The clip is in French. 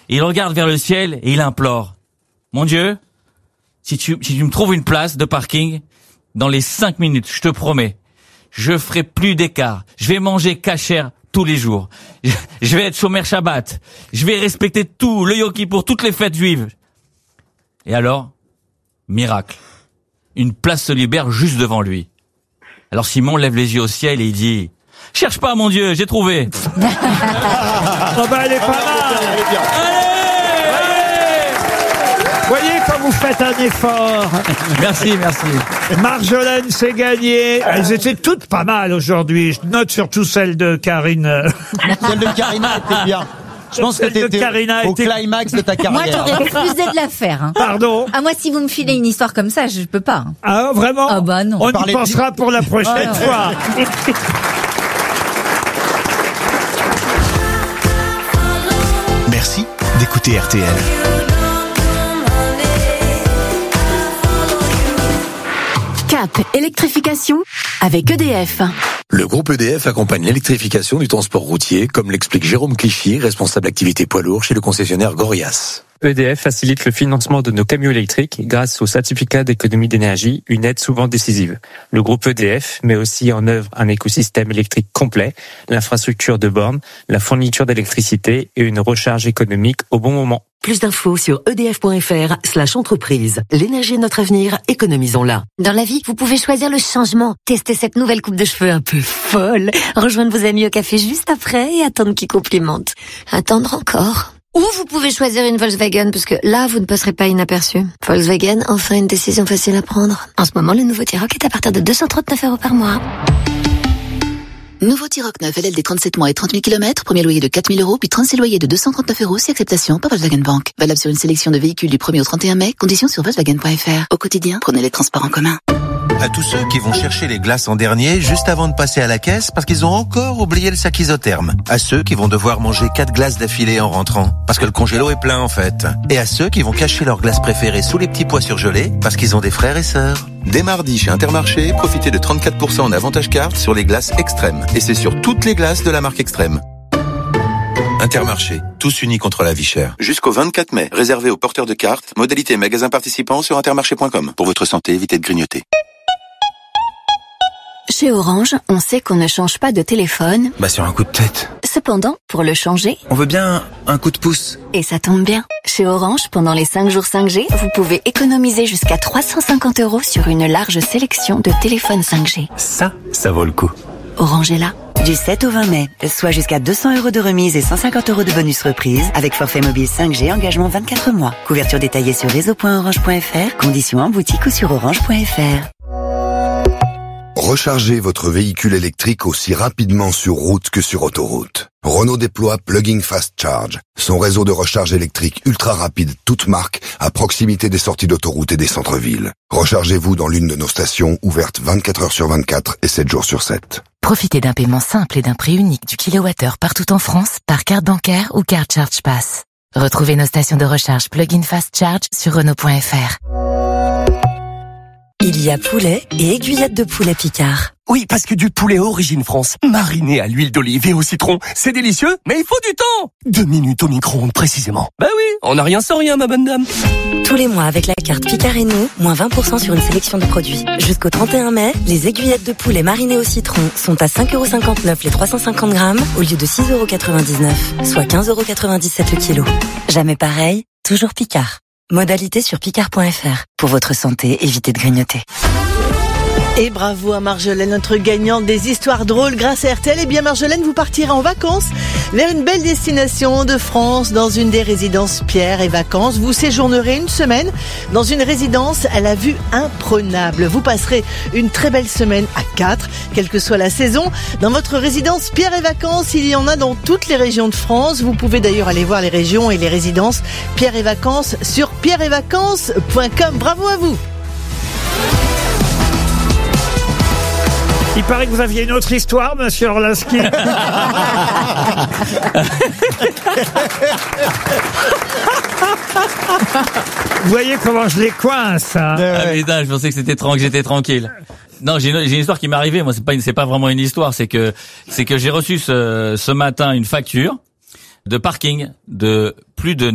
Il regarde vers le ciel et il implore. Mon Dieu, si tu me trouves une place de parking, dans les 5 minutes, je te promets, je ferai plus d'écart. Je vais manger kasher tous les jours. Je vais être Shomer Shabbat. Je vais respecter tout, le Yom Kippour, toutes les fêtes juives. Et alors, miracle. Une place se libère juste devant lui. Alors Simon lève les yeux au ciel et il dit « Cherche pas, mon Dieu, j'ai trouvé !» Oh bah elle est pas mal. Voyez quand vous faites un effort. Merci. Marjolaine, c'est gagné. Elles étaient toutes pas mal aujourd'hui. Je note surtout celle de Karine. Celle de Karina était bien. Je pense que t'étais au climax de ta Moi, carrière. j'aurais refusé de la faire. Hein. Pardon. Ah, moi, si vous me filez une histoire comme ça, je peux pas. Hein. Ah, vraiment? Ah bah non. On y pensera pour la prochaine fois. Merci d'écouter RTL. Cap électrification avec EDF. Le groupe EDF accompagne l'électrification du transport routier, comme l'explique Jérôme Clichy, responsable activité poids lourd chez le concessionnaire Gorias. EDF facilite le financement de nos camions électriques grâce au certificat d'économie d'énergie, une aide souvent décisive. Le groupe EDF met aussi en œuvre un écosystème électrique complet, l'infrastructure de bornes, la fourniture d'électricité et une recharge économique au bon moment. Plus d'infos sur edf.fr/entreprise. L'énergie est notre avenir, économisons-la. Dans la vie, vous pouvez choisir le changement. Tester cette nouvelle coupe de cheveux un peu folle. Rejoindre vos amis au café juste après et attendre qu'ils complimentent. Attendre encore. Ou vous pouvez choisir une Volkswagen, parce que là, vous ne passerez pas inaperçu. Volkswagen, enfin une décision facile à prendre. En ce moment, le nouveau T-Roc est à partir de 239 € par mois. Nouveau T-Roc 9, LLD 37 mois et 30 000 km, premier loyer de 4 000 €, puis 36 loyers de 239 € si acceptation par Volkswagen Bank. Valable sur une sélection de véhicules du 1er au 31 mai, conditions sur Volkswagen.fr. Au quotidien, prenez les transports en commun. À tous ceux qui vont chercher les glaces en dernier juste avant de passer à la caisse parce qu'ils ont encore oublié le sac isotherme. À ceux qui vont devoir manger 4 glaces d'affilée en rentrant parce que le congélo est plein en fait. Et à ceux qui vont cacher leurs glaces préférées sous les petits pois surgelés parce qu'ils ont des frères et sœurs. Dès mardi chez Intermarché, profitez de 34% en avantage carte sur les glaces Extrême. Et c'est sur toutes les glaces de la marque Extrême. Intermarché, tous unis contre la vie chère. Jusqu'au 24 mai, réservé aux porteurs de cartes, modalité magasin participant sur intermarché.com. Pour votre santé, évitez de grignoter. Chez Orange, on sait qu'on ne change pas de téléphone. Sur un coup de tête. Cependant, pour le changer, On veut bien un coup de pouce. et ça tombe bien. Chez Orange, pendant les 5 jours 5G, vous pouvez économiser jusqu'à 350 € sur une large sélection de téléphones 5G. Ça vaut le coup. Orange est là. Du 7 au 20 mai, soit jusqu'à 200 € de remise et 150 € de bonus reprise avec forfait mobile 5G, engagement 24 mois. Couverture détaillée sur réseau.orange.fr, conditions en boutique ou sur orange.fr. Rechargez votre véhicule électrique aussi rapidement sur route que sur autoroute. Renault déploie Plug-in Fast Charge, son réseau de recharge électrique ultra rapide toute marque à proximité des sorties d'autoroute et des centres-villes. Rechargez-vous dans l'une de nos stations ouvertes 24 heures sur 24 et 7 jours sur 7. Profitez d'un paiement simple et d'un prix unique du kilowattheure partout en France par carte bancaire ou carte Charge Pass. Retrouvez nos stations de recharge Plug-in Fast Charge sur Renault.fr. Il y a poulet et aiguillettes de poulet Picard. Oui, parce que du poulet origine France, mariné à l'huile d'olive et au citron, c'est délicieux, mais il faut du temps. 2 minutes au micro-ondes précisément. Bah oui, on n'a rien sans rien, ma bonne dame. Tous les mois avec la carte Picard et nous, moins 20% sur une sélection de produits. Jusqu'au 31 mai, les aiguillettes de poulet marinées au citron sont à 5,59 € les 350 grammes au lieu de 6,99 €, soit 15,97 € le kilo. Jamais pareil, toujours Picard. Modalité sur picard.fr. Pour votre santé, évitez de grignoter. Et bravo à Marjolaine, notre gagnante des histoires drôles grâce à RTL. Eh bien Marjolaine, vous partirez en vacances vers une belle destination de France dans une des résidences Pierre et Vacances. Vous séjournerez une semaine dans une résidence à la vue imprenable. Vous passerez une très belle semaine à 4, quelle que soit la saison. Dans votre résidence Pierre et Vacances, il y en a dans toutes les régions de France. Vous pouvez d'ailleurs aller voir les régions et les résidences Pierre et Vacances sur pierreetvacances.com. Bravo à vous. Il paraît que vous aviez une autre histoire, monsieur Orlinski. Vous voyez comment je les coince, hein. Ah putain, je pensais que j'étais tranquille. Non, j'ai une histoire qui m'est arrivée. Moi, c'est pas vraiment une histoire. C'est que j'ai reçu ce matin une facture de parking de plus de